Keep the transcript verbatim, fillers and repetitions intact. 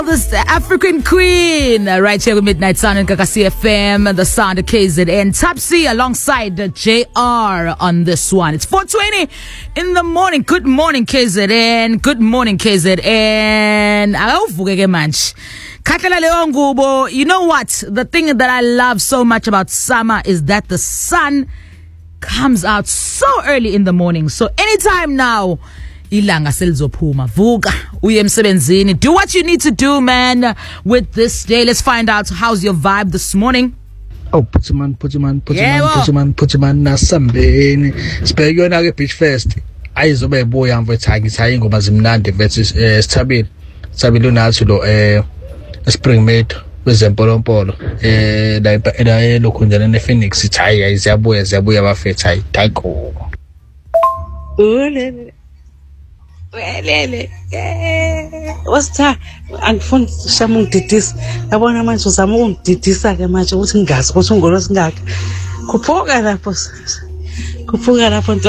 This the African Queen, uh, right here with Midnight Sound and Kakasi F M, the sound of K Z N. Topsy alongside uh, J R on this one. It's four twenty in the morning. Good morning, K Z N. Good morning, K Z N. You know what? The thing that I love so much about summer is that the sun comes out so early in the morning. So anytime now, ilanga selizophuma vuka uye emsebenzini. Do what you need to do, man, with this day. Let's find out how's your vibe this morning. Oh, put your man, put your man, put your man, put your man, put your man nasambeni. Spell you na beach fest. Ayizobe boy am vethangi thayi ngoba zimnandi vethi sithabile. Sithabile unathi lo eh spring mate wezempolompolo eh la la lokhunjana ne Phoenix thayi ayiziyabuya ziyabuya abafethu hayi danko. Ulele Welele eh wasitha angifuni shama ungididisa yabona manje uzama ungididisa ke manje ukuthi ngingazi ukuthi ungolo singaka khuphuka lapho khuphuka lapho